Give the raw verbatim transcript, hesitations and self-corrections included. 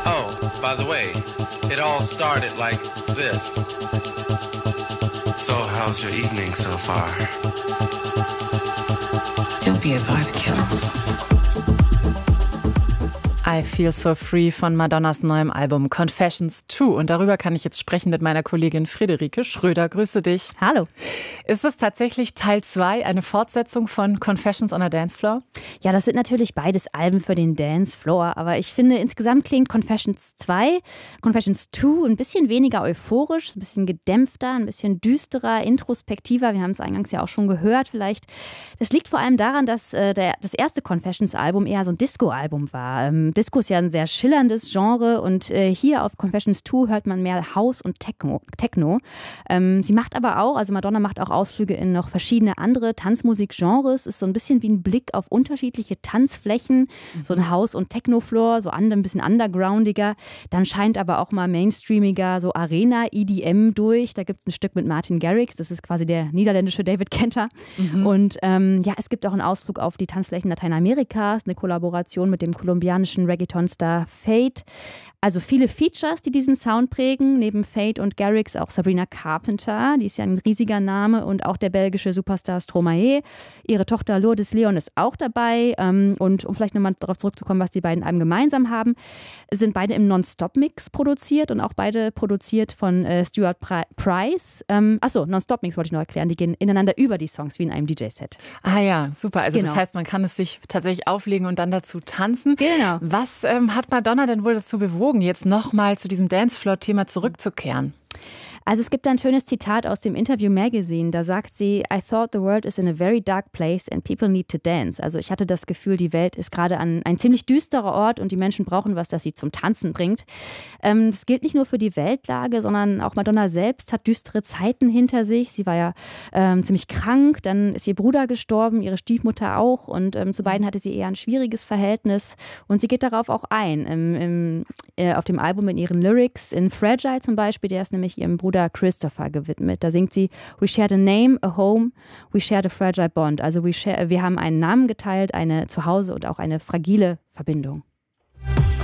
Oh, by the way, it all started like this. So how's your evening so far? Don't be a vibe killer. I Feel So Free von Madonnas neuem Album Confessions zwei. Und darüber kann ich jetzt sprechen mit meiner Kollegin Friederike Schröder. Grüße dich. Hallo. Ist es tatsächlich Teil zwei, eine Fortsetzung von Confessions on a Dance Floor? Ja, das sind natürlich beides Alben für den Dance Floor. Aber ich finde, insgesamt klingt Confessions zwei, Confessions zwei ein bisschen weniger euphorisch, ein bisschen gedämpfter, ein bisschen düsterer, introspektiver. Wir haben es eingangs ja auch schon gehört vielleicht. Das liegt vor allem daran, dass äh, der, das erste Confessions-Album eher so ein Disco-Album war. Ähm, Disco ist ja ein sehr schillerndes Genre und äh, hier auf Confessions zwei hört man mehr House und Techno. Techno. Ähm, sie macht aber auch, also Madonna macht auch Ausflüge in noch verschiedene andere Tanzmusikgenres. Ist so ein bisschen wie ein Blick auf unterschiedliche Tanzflächen, mhm. so ein House- und Techno-Floor, so ein bisschen undergroundiger. Dann scheint aber auch mal mainstreamiger, so Arena-E D M durch. Da gibt es ein Stück mit Martin Garrix, das ist quasi der niederländische David Kenter. Mhm. Und ähm, ja, es gibt auch einen Ausflug auf die Tanzflächen Lateinamerikas, eine Kollaboration mit dem kolumbianischen Reggaeton-Star Fate. Also viele Features, die diesen Sound prägen. Neben Fate und Garrix auch Sabrina Carpenter, die ist ja ein riesiger Name, und auch der belgische Superstar Stromae. Ihre Tochter Lourdes Leon ist auch dabei. Und um vielleicht nochmal darauf zurückzukommen, was die beiden Alben gemeinsam haben, sind beide im Non-Stop-Mix produziert und auch beide produziert von äh, Stuart Price. Ähm, achso, Non-Stop-Mix wollte ich noch erklären. Die gehen ineinander über, die Songs, wie in einem D J-Set. Ah ja, super. Also genau. Das heißt, man kann es sich tatsächlich auflegen und dann dazu tanzen. Genau. Was ähm, hat Madonna denn wohl dazu bewogen, jetzt nochmal zu diesem Dancefloor-Thema zurückzukehren? Also es gibt ein schönes Zitat aus dem Interview Magazine, da sagt sie, I thought the world is in a very dark place and people need to dance. Also ich hatte das Gefühl, die Welt ist gerade an ein ziemlich düsterer Ort und die Menschen brauchen was, das sie zum Tanzen bringt. Ähm, das gilt nicht nur für die Weltlage, sondern auch Madonna selbst hat düstere Zeiten hinter sich. Sie war ja ähm, ziemlich krank, dann ist ihr Bruder gestorben, ihre Stiefmutter auch, und ähm, zu beiden hatte sie eher ein schwieriges Verhältnis und sie geht darauf auch ein. Im, im, äh, auf dem Album in ihren Lyrics, in Fragile zum Beispiel, der ist nämlich ihrem Bruder Christopher gewidmet. Da singt sie, we shared a name, a home, we shared a fragile bond. Also we, share, wir haben einen Namen geteilt, eine Zuhause und auch eine fragile Verbindung.